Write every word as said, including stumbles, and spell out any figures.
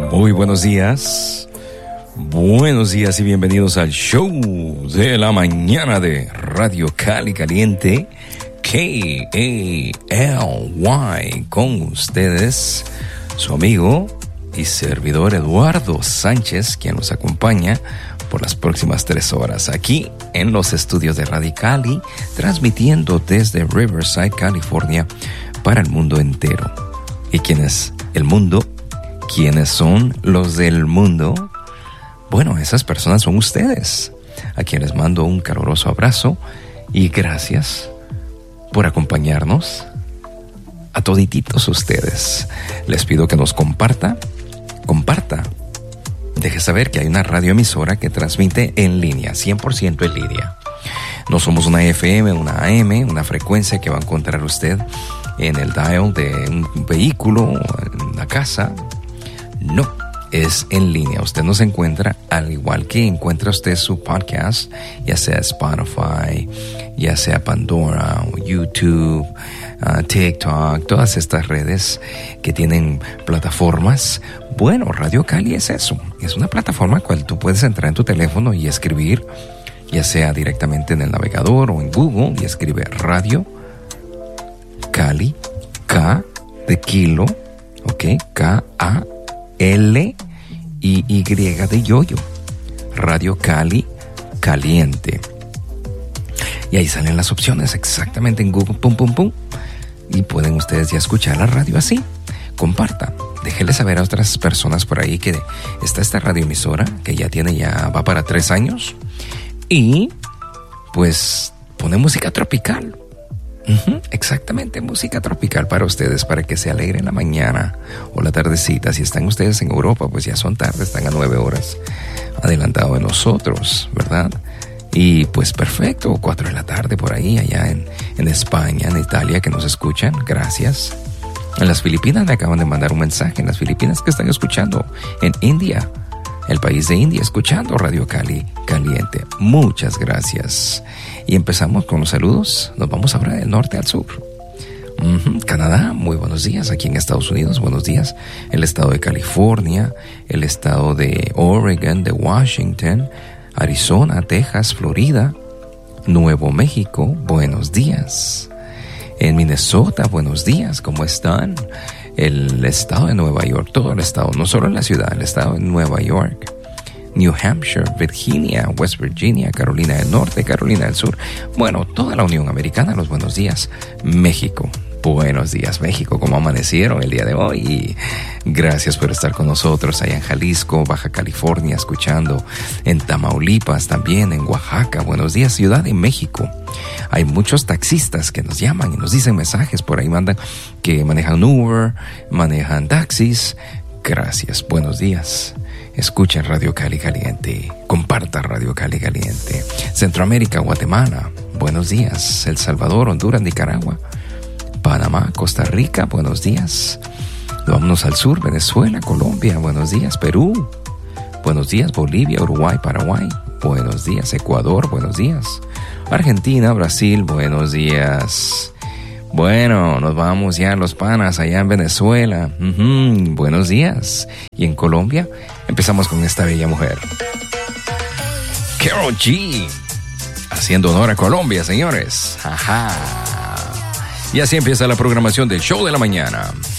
Muy buenos días. Buenos días y bienvenidos al show de la mañana de Radio Cali Caliente, K A L Y, con ustedes, su amigo y servidor Eduardo Sánchez, quien nos acompaña por las próximas tres horas aquí en los estudios de Radio Cali, transmitiendo desde Riverside, California, para el mundo entero. ¿Y quién es el mundo? ¿Quiénes son los del mundo? Bueno, esas personas son ustedes, a quienes mando un caluroso abrazo y gracias por acompañarnos. A todititos ustedes les pido que nos comparta, comparta. Deje saber que hay una radioemisora que transmite en línea, cien por ciento en línea. No somos una F M, una A M, una frecuencia que va a encontrar usted en el dial de un vehículo, en la casa. No, es en línea. Usted nos encuentra al igual que encuentra usted su podcast, ya sea Spotify, ya sea Pandora, YouTube, uh, TikTok, todas estas redes que tienen plataformas. Bueno, Radio Cali es eso. Es una plataforma cual tú puedes entrar en tu teléfono y escribir, ya sea directamente en el navegador o en Google, y escribe Radio Cali, K de kilo, ok, K A L y Y de yoyo, Radio Cali Caliente. Y ahí salen las opciones exactamente en Google, pum, pum, pum. Y pueden ustedes ya escuchar la radio así. Comparta, déjele saber a otras personas por ahí que está esta radioemisora que ya tiene, ya va para tres años. Y pues pone música tropical. Uh-huh, exactamente, música tropical para ustedes, para que se alegren la mañana o la tardecita. Si están ustedes en Europa, pues ya son tarde, están a nueve horas adelantado de nosotros, ¿verdad? Y pues perfecto, cuatro de la tarde por ahí, allá en, en España, en Italia, que nos escuchan, gracias. En las Filipinas me acaban de mandar un mensaje, en las Filipinas que están escuchando, en India, el país de India, escuchando Radio Cali Caliente. Muchas gracias. Y empezamos con los saludos. Nos vamos ahora del norte al sur. Uh-huh. Canadá, muy buenos días. Aquí en Estados Unidos, buenos días. El estado de California, el estado de Oregon, de Washington, Arizona, Texas, Florida, Nuevo México, buenos días. En Minnesota, buenos días. ¿Cómo están? El estado de Nueva York, todo el estado, no solo la ciudad, el estado de Nueva York, New Hampshire, Virginia, West Virginia, Carolina del Norte, Carolina del Sur. Bueno, toda la Unión Americana, los buenos días. México, buenos días México, ¿cómo amanecieron el día de hoy? Y gracias por estar con nosotros allá en Jalisco, Baja California, escuchando en Tamaulipas también, en Oaxaca. Buenos días, Ciudad de México. Hay muchos taxistas que nos llaman y nos dicen mensajes por ahí, mandan que manejan Uber, manejan taxis. Gracias, buenos días. Escuchen Radio Cali Caliente, compartan Radio Cali Caliente. Centroamérica, Guatemala, buenos días. El Salvador, Honduras, Nicaragua, Panamá, Costa Rica, buenos días. Vámonos al sur, Venezuela, Colombia, buenos días. Perú, buenos días. Bolivia, Uruguay, Paraguay, buenos días. Ecuador, buenos días. Argentina, Brasil, buenos días. Bueno, nos vamos ya a los panas allá en Venezuela. Uh-huh, buenos días. Y en Colombia empezamos con esta bella mujer, Karol G, haciendo honor a Colombia, señores. Ajá. Y así empieza la programación del show de la mañana.